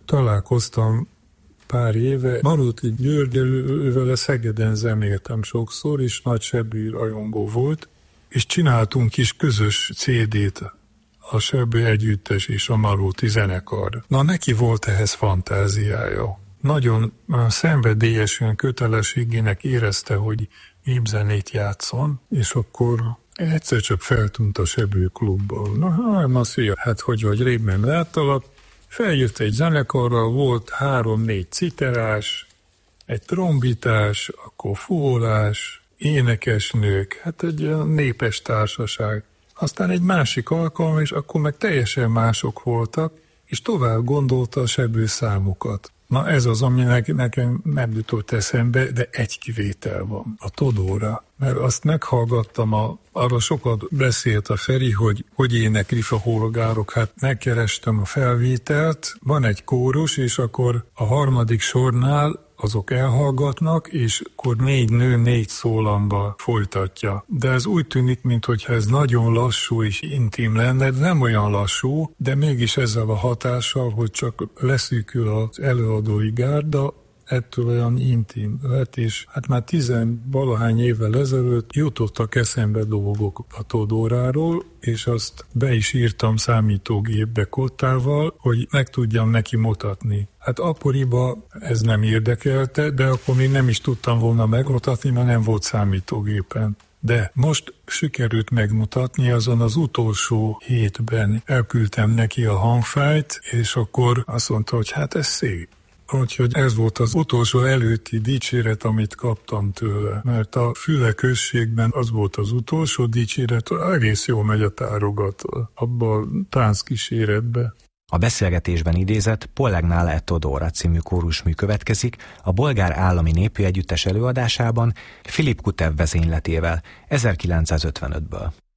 találkoztam pár éve Maróti Györgyel, ővel Szegeden zenéltem sokszor, és nagy Sebő rajongó volt, és csináltunk is közös CD-t, a Sebő együttes és a Maróti zenekar. Na, neki volt ehhez fantáziája. Nagyon szenvedélyesen kötelességének érezte, hogy népzenét játszon, és akkor egyszer csak feltűnt a Sebő klubból. Na, szia, hát hogy vagy, régben láttalak. Feljött egy zenekarral, volt 3-4 citerás, egy trombitás, akkor fúvolás, énekesnők, hát egy népes társaság. Aztán egy másik alkalom, és akkor meg teljesen mások voltak, és tovább gondolta a Sebő számokat. Na, ez az, ami nekem nem jutott eszembe, de egy kivétel van, a Todóra. Mert azt meghallgattam, arra sokat beszélt a Feri, hogy énekli a Holgárok. Hát megkerestem a felvételt, van egy kórus, és akkor a harmadik sornál azok elhallgatnak, és akkor 4 nő 4 szólamba folytatja. De ez úgy tűnik, mintha ez nagyon lassú és intim lenne, de nem olyan lassú, de mégis ezzel a hatással, hogy csak leszűkül az előadói gárda, ettől olyan intim lett, és hát már 10-valahány évvel ezelőtt jutottak eszembe dolgok a Todóráról, és azt be is írtam számítógépbe kottával, hogy meg tudjam neki mutatni. Hát akkoriban ez nem érdekelte, de akkor még nem is tudtam volna megmutatni, mert nem volt számítógépen. De most sikerült megmutatni, azon az utolsó hétben elküldtem neki a hangfájlt, és akkor azt mondta, hogy hát ez szép. Úgyhogy ez volt az utolsó előtti dicséret, amit kaptam tőle. Mert a Füle községben az volt az utolsó dicséret, egész jól megy a tárogató abba a tánckíséretbe. A beszélgetésben idézett Pollegnale e Todóra című kórusmű következik a Bolgár Állami Népmű Együttes előadásában Filip Kutev vezényletével 1955-ből.